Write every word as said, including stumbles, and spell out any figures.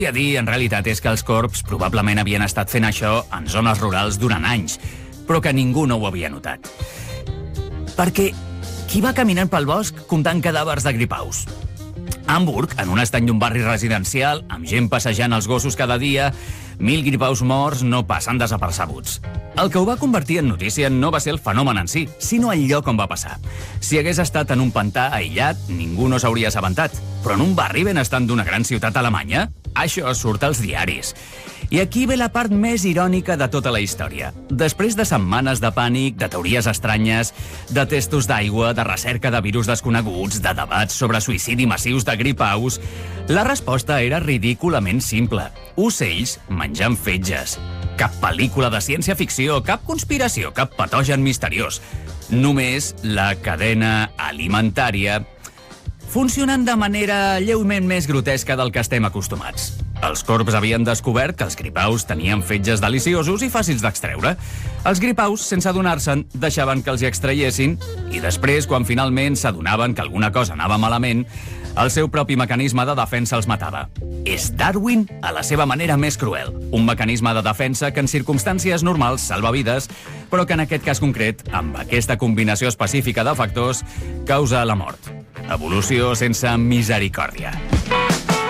a dir, en realitat, és que els corps probablement havien estat fent això en zones rurals durant anys, però que ningú no ho havia notat. Perquè qui va caminant pel bosc comptant cadàvers de gripaus? A Hamburg, en un estany d'un barri residencial, amb gent passejant els gossos cada dia, mil gripaus morts no passen desapercebuts. El que ho va convertir en notícia no va ser el fenomen en si, sinó el lloc on va passar. Si hagués estat en un pantà aïllat, ningú no s'hauria assabentat. Però en un barri benestant d'una gran ciutat alemanya, això surt als diaris. I aquí ve la part més irònica de tota la història. Després de setmanes de pànic, de teories estranyes, de testos d'aigua, de recerca de virus desconeguts, de debats sobre suïcidi massius de gripaus, la resposta era ridículament simple. Ocells menjant fetges. Cap pel·lícula de ciència-ficció, cap conspiració, cap patogen misteriós. Només la cadena alimentària funcionant de manera lleument més grotesca del que estem acostumats. Els corps havien descobert que els gripaus tenien fetges deliciosos i fàcils d'extreure. Els gripaus, sense adonar-se'n, deixaven que els hi extraiessin i després, quan finalment s'adonaven que alguna cosa anava malament, el seu propi mecanisme de defensa els matava. És Darwin a la seva manera més cruel. Un mecanisme de defensa que en circumstàncies normals salva vides, però que en aquest cas concret, amb aquesta combinació específica de factors, causa la mort. Evolució sense misericòrdia.